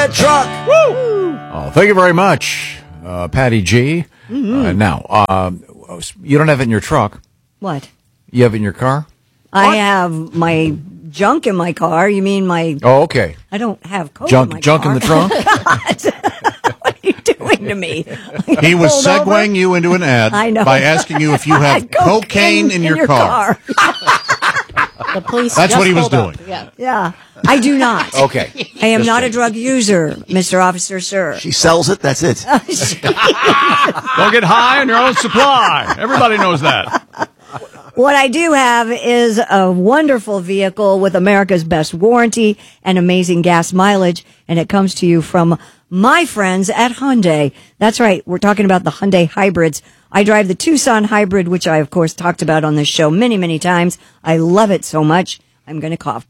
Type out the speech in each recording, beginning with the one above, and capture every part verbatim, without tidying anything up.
Truck. Woo! Oh, thank you very much, uh, Patty G. Mm-hmm. Uh, now, uh, you don't have it in your truck. What? You have it in your car? I what? have my junk in my car. You mean my... Oh, okay. I don't have coke junk, in my junk car. Junk in the trunk? What are you doing to me? He was segueing over? you into an ad I know. by asking you if you have cocaine in, in your, your car. car. The police That's just what he was pulled doing. Up. Yeah. Yeah. I do not. Okay. I am Just not saying. a drug user, Mister Officer, sir. She sells it, that's it. Don't get high on your own supply. Everybody knows that. What I do have is a wonderful vehicle with America's best warranty and amazing gas mileage, and it comes to you from my friends at Hyundai. That's right. We're talking about the Hyundai hybrids. I drive the Tucson hybrid, which I, of course, talked about on this show many, many times. I love it so much. I'm going to cough.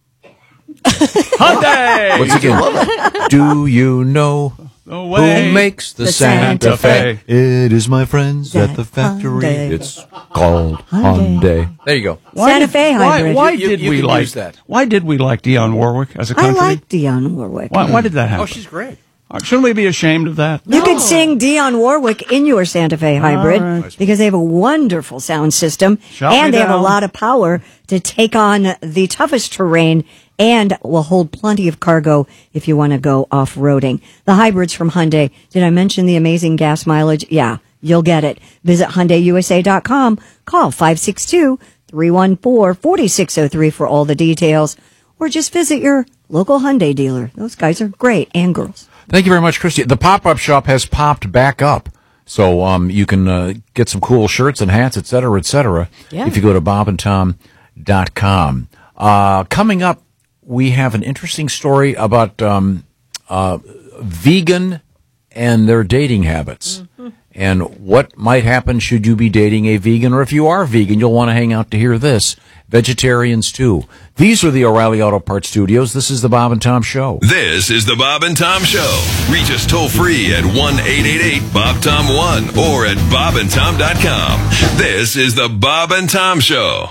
Hyundai! Once again, do you know the way who makes the, the Santa, Santa Fe? Fe? It is my friends at the factory. Hyundai. It's called Hyundai. Hyundai. There you go. Santa Fe Why, hybrid. why You- did you we can like use that. Why did we like Dionne Warwick as a I country? like Dionne Warwick. Why, why did that happen? Oh, she's great. Uh, Shouldn't we be ashamed of that? You could sing Dionne Warwick in your Santa Fe hybrid right. because they have a wonderful sound system Shout me and they have a down. lot of power to take on the toughest terrain and will hold plenty of cargo if you want to go off-roading. The hybrids from Hyundai. Did I mention the amazing gas mileage? Yeah, you'll get it. Visit Hyundai U S A dot com. Call five six two, three one four, four six zero three for all the details. Or just visit your local Hyundai dealer. Those guys are great, and girls. Thank you very much, Christy. The pop-up shop has popped back up. So um, you can uh, get some cool shirts and hats, et cetera, et cetera, Yeah. if you go to bob and tom dot com. Uh, coming up, we have an interesting story about um, uh, vegan and their dating habits. Mm-hmm. And what might happen should you be dating a vegan, or if you are vegan, you'll want to hang out to hear this. Vegetarians, too. These are the O'Reilly Auto Parts Studios. This is the Bob and Tom Show. This is the Bob and Tom Show. Reach us toll free at one eight eight eight Bob Tom one or at bob and tom dot com. This is the Bob and Tom Show.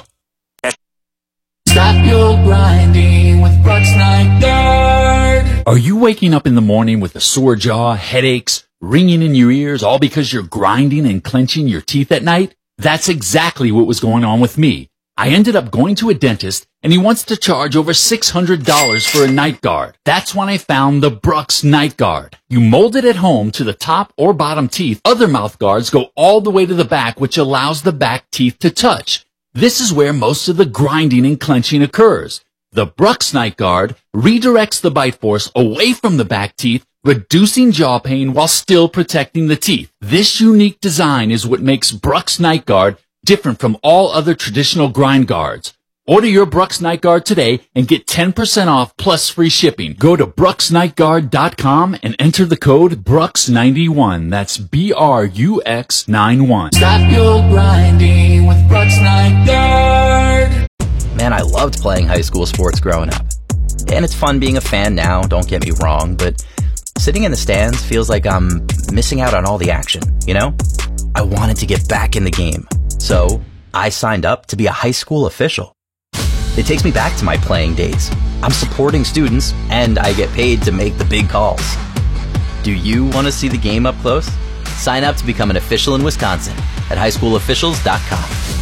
Stop your grinding with Brooks Nygaard. Are you waking up in the morning with a sore jaw, headaches, ringing in your ears, all because you're grinding and clenching your teeth at night? That's exactly what was going on with me. I ended up going to a dentist, and he wants to charge over six hundred dollars for a night guard. That's when I found the Brooks Night Guard. You mold it at home to the top or bottom teeth. Other mouth guards go all the way to the back, which allows the back teeth to touch. This is where most of the grinding and clenching occurs. The Brooks Night Guard redirects the bite force away from the back teeth, reducing jaw pain while still protecting the teeth. This unique design is what makes Brooks Night Guard different from all other traditional grind guards. Order your Brooks Night Guard today and get ten percent off plus free shipping. Go to brooks night guard dot com and enter the code Brooks ninety-one. That's B R U X ninety-one. Stop your grinding with Brooks Nygaard. Man, I loved playing high school sports growing up. And it's fun being a fan now, don't get me wrong, but sitting in the stands feels like I'm missing out on all the action, you know? I wanted to get back in the game. So I signed up to be a high school official. It takes me back to my playing days. I'm supporting students, and I get paid to make the big calls. Do you want to see the game up close? Sign up to become an official in Wisconsin at high school officials dot com.